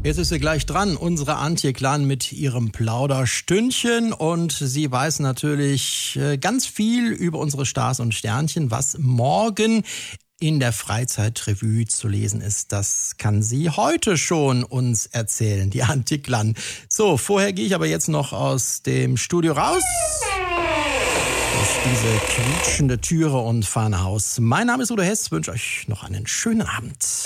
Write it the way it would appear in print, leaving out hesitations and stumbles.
Jetzt ist sie gleich dran, unsere Antje Klan mit ihrem Plauderstündchen. Und sie weiß natürlich ganz viel über unsere Stars und Sternchen, was morgen in der Freizeitrevue zu lesen ist. Das kann sie heute schon uns erzählen, die Antje Klan. So, vorher gehe ich aber jetzt noch aus dem Studio raus. Durch diese quietschende Türe und fahre nach Haus. Mein Name ist Udo Hess, wünsche euch noch einen schönen Abend.